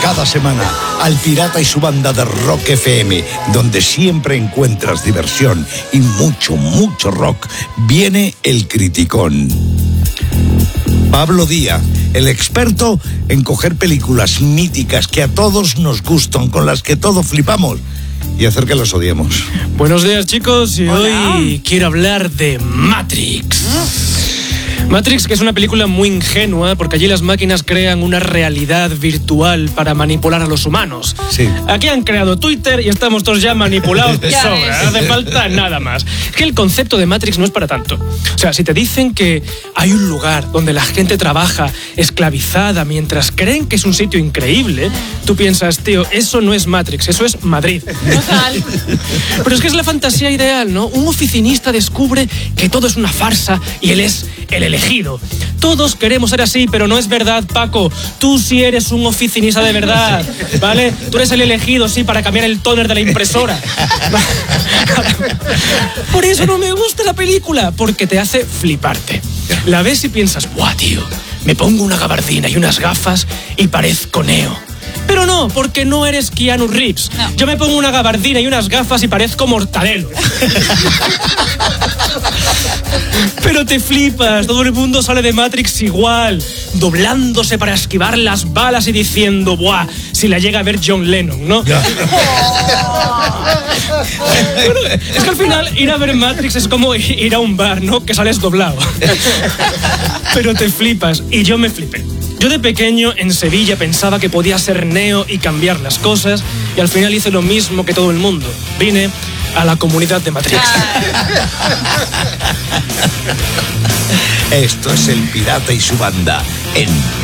cada semana al Pirata y su banda de Rock FM, donde siempre encuentras diversión y mucho, mucho rock, viene El Criticón. Pablo Díaz, el experto en coger películas míticas que a todos nos gustan, con las que todos flipamos, y hacer que las odiemos. Buenos días, chicos, y hoy quiero hablar de Matrix. Matrix, que es una película muy ingenua, porque allí las máquinas crean una realidad virtual para manipular a los humanos. Sí. Aquí han creado Twitter y estamos todos ya manipulados de sobra, no hace falta nada más. Es que el concepto de Matrix no es para tanto. O sea, si te dicen que hay un lugar donde la gente trabaja esclavizada mientras creen que es un sitio increíble, tú piensas, tío, eso no es Matrix, eso es Madrid. Total. Pero es que es la fantasía ideal, ¿no? Un oficinista descubre que todo es una farsa y él es el elegido. Todos queremos ser así, pero no es verdad, Paco. Tú sí eres un oficinista de verdad, ¿vale? Tú eres el elegido, sí, para cambiar el tóner de la impresora. Por eso no me gusta la película, porque te hace fliparte. La ves y piensas, ¡buah, tío! Me pongo una gabardina y unas gafas y parezco Neo. Pero no, porque no eres Keanu Reeves. No. Yo me pongo una gabardina y unas gafas y parezco Mortadelo. Pero te flipas, todo el mundo sale de Matrix igual, doblándose para esquivar las balas y diciendo, ¡buah! Si la llega a ver John Lennon, ¿no? Ya. Bueno, es que al final ir a ver Matrix es como ir a un bar, ¿no? Que sales doblado. Pero te flipas, y yo me flipé. Yo de pequeño en Sevilla pensaba que podía ser Neo y cambiar las cosas, y al final hice lo mismo que todo el mundo. Vine a la comunidad de Matrix. Esto es El Pirata y su banda en